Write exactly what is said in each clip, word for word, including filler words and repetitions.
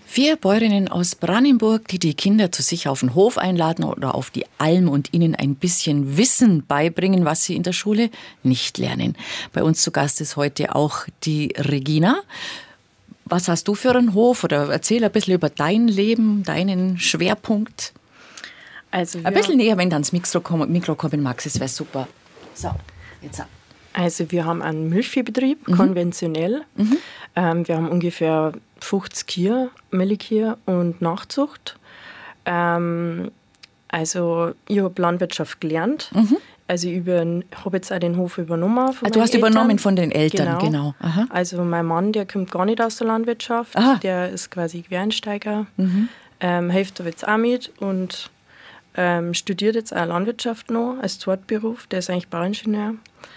Vier Bäuerinnen aus Brandenburg, die die Kinder zu sich auf den Hof einladen oder auf die Alm und ihnen ein bisschen Wissen beibringen, was sie in der Schule nicht lernen. Bei uns zu Gast ist heute auch die Regina. Was hast du für einen Hof? Oder erzähl ein bisschen über dein Leben, deinen Schwerpunkt. Also ein bisschen näher, wenn du ans Mikro kommen, Mikro kommen magst, das wäre super. So, jetzt. Also wir haben einen Milchviehbetrieb, mhm. konventionell. Mhm. Ähm, wir haben ungefähr fünfzig Kühe, Milchkühe und Nachzucht. Ähm, also ich habe Landwirtschaft gelernt. Mhm. Also ich habe jetzt auch den Hof übernommen. Von ah, du hast Eltern. Übernommen von den Eltern, genau. genau. Also mein Mann, der kommt gar nicht aus der Landwirtschaft. Aha. Der ist quasi Quereinsteiger. Mhm. Ähm, hilft aber jetzt auch mit und ähm, studiert jetzt auch Landwirtschaft noch als Zweitberuf. Der ist eigentlich Bauingenieur.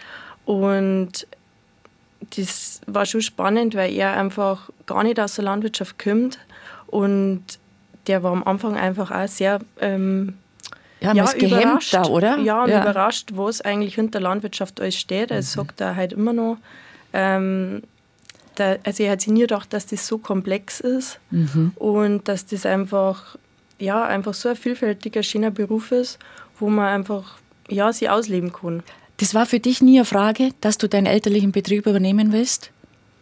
Und das war schon spannend, weil er einfach gar nicht aus der Landwirtschaft kommt. Und der war am Anfang einfach auch sehr ähm, ja, ja, überrascht. Da, oder? Ja, und ja. überrascht, was eigentlich hinter Landwirtschaft alles steht. Also mhm. sagt er halt immer noch. Ähm, da, also er hat sich nie gedacht, dass das so komplex ist mhm. und dass das einfach, ja, einfach so ein vielfältiger, schöner Beruf ist, wo man einfach ja, sich ausleben kann. Das war für dich nie eine Frage, dass du deinen elterlichen Betrieb übernehmen willst?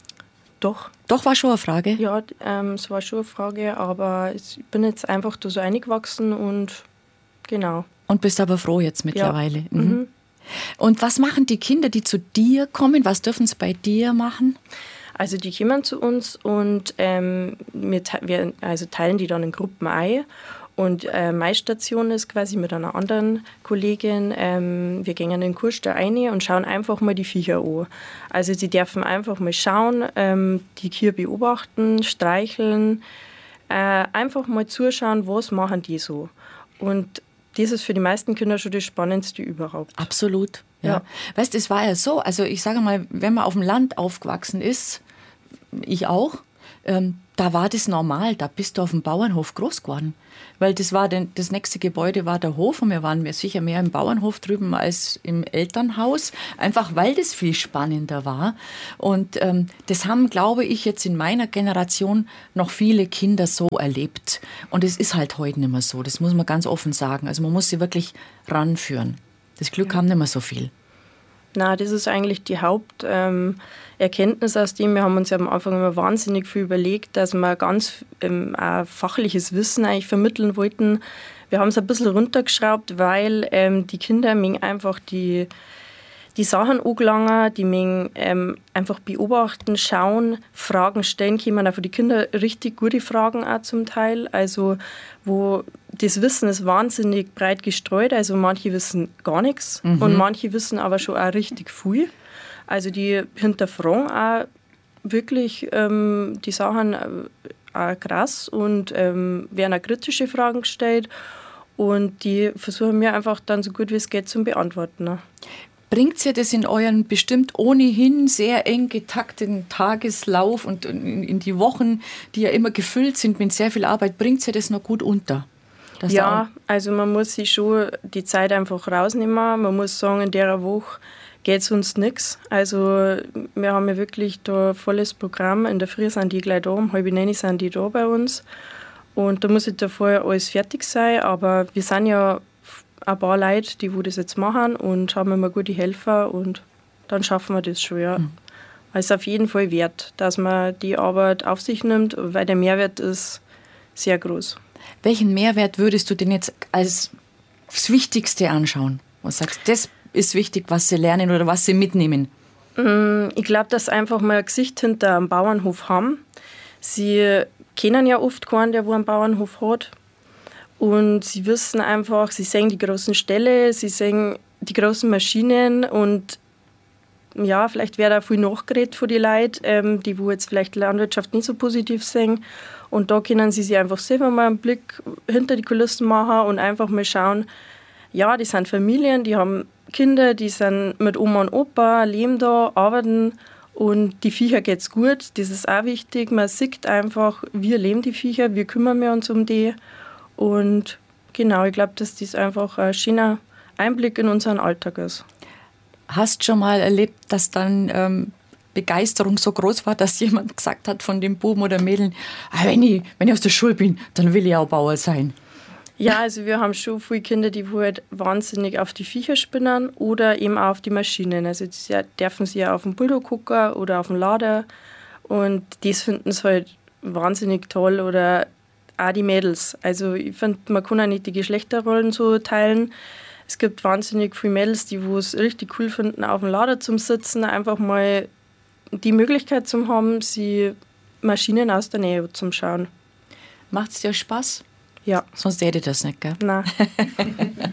Doch. Doch, war schon eine Frage? Ja, ähm, es war schon eine Frage, aber ich bin jetzt einfach da so eingewachsen und genau. Und bist aber froh jetzt mittlerweile? Ja. Mhm. Mhm. Und was machen die Kinder, die zu dir kommen? Was dürfen sie bei dir machen? Also die kommen zu uns und ähm, wir, wir also teilen die dann in Gruppen ein. Und äh, meine Station ist quasi mit einer anderen Kollegin, ähm, wir gehen in den Kurstall rein und schauen einfach mal die Viecher an. Also sie dürfen einfach mal schauen, ähm, die Kühe beobachten, streicheln, äh, einfach mal zuschauen, was machen die so. Und das ist für die meisten Kinder schon das Spannendste überhaupt. Absolut, ja. ja. Weißt du, es war ja so, also ich sage mal, wenn man auf dem Land aufgewachsen ist, ich auch, ähm, da war das normal, da bist du auf dem Bauernhof groß geworden. Weil das war den, das nächste Gebäude war der Hof und wir waren mir sicher mehr im Bauernhof drüben als im Elternhaus, einfach weil das viel spannender war. Und ähm, das haben, glaube ich, jetzt in meiner Generation noch viele Kinder so erlebt. Und es ist halt heute nicht mehr so, das muss man ganz offen sagen. Also man muss sie wirklich ranführen. Das Glück ja. haben nicht mehr so viel. Na, das ist eigentlich die Haupterkenntnis ähm, aus dem. Wir haben uns ja am Anfang immer wahnsinnig viel überlegt, dass wir ganz ähm, auch fachliches Wissen eigentlich vermitteln wollten. Wir haben es ein bisschen runtergeschraubt, weil ähm, die Kinder mögen einfach die, die Sachen angelangen, die mögen ähm, einfach beobachten, schauen, Fragen stellen, kommen auch für die Kinder richtig gute Fragen auch zum Teil. Also wo das Wissen ist wahnsinnig breit gestreut, also manche wissen gar nichts mhm. und manche wissen aber schon auch richtig viel. Also die hinterfragen auch wirklich ähm, die Sachen auch krass und ähm, werden auch kritische Fragen gestellt und die versuchen wir einfach dann so gut wie es geht zu beantworten. Ne? Bringt ihr das in euren bestimmt ohnehin sehr eng getakteten Tageslauf und in, in die Wochen, die ja immer gefüllt sind mit sehr viel Arbeit, bringt ihr das noch gut unter? Ja, also man muss sich schon die Zeit einfach rausnehmen. Man muss sagen, in der Woche geht es uns nichts. Also wir haben ja wirklich da volles Programm. In der Früh sind die gleich da, um halb neun sind die da bei uns. Und da muss ich davor alles fertig sein. Aber wir sind ja ein paar Leute, die wo das jetzt machen und haben immer gute Helfer und dann schaffen wir das schon, ja. Mhm. Es ist auf jeden Fall wert, dass man die Arbeit auf sich nimmt, weil der Mehrwert ist sehr groß. Welchen Mehrwert würdest du denn jetzt als das Wichtigste anschauen? Was sagst du, das ist wichtig, was sie lernen oder was sie mitnehmen? Ich glaube, dass sie einfach mal ein Gesicht hinter einem Bauernhof haben. Sie kennen ja oft keinen, der wo einen Bauernhof hat. Und sie wissen einfach, sie sehen die großen Ställe, sie sehen die großen Maschinen und ja, vielleicht wird auch viel nachgeredet von den Leuten, ähm, die wo jetzt vielleicht Landwirtschaft nicht so positiv sehen. Und da können sie sich einfach selber mal einen Blick hinter die Kulissen machen und einfach mal schauen, ja, die sind Familien, die haben Kinder, die sind mit Oma und Opa, leben da, arbeiten und die Viecher geht's gut. Das ist auch wichtig. Man sieht einfach, wir leben die Viecher, wir kümmern uns um die. Und genau, ich glaube, dass das einfach ein schöner Einblick in unseren Alltag ist. Hast du schon mal erlebt, dass dann ähm, Begeisterung so groß war, dass jemand gesagt hat von dem Buben oder Mädeln, ah, wenn, ich, wenn ich aus der Schule bin, dann will ich auch Bauer sein. Ja, also wir haben schon viele Kinder, die halt wahnsinnig auf die Viecher spinnen oder eben auch auf die Maschinen. Also das dürfen sie ja auf dem Bulldog gucken oder auf dem Lader und das finden sie halt wahnsinnig toll oder auch die Mädels. Also ich finde, man kann auch nicht die Geschlechterrollen so teilen. Es gibt wahnsinnig viele Mädels, die wo es richtig cool finden, auf dem Lader zum Sitzen, einfach mal die Möglichkeit zu haben, sie Maschinen aus der Nähe zu schauen. Macht es dir Spaß? Ja. Sonst hätte ich das nicht, gell? Nein.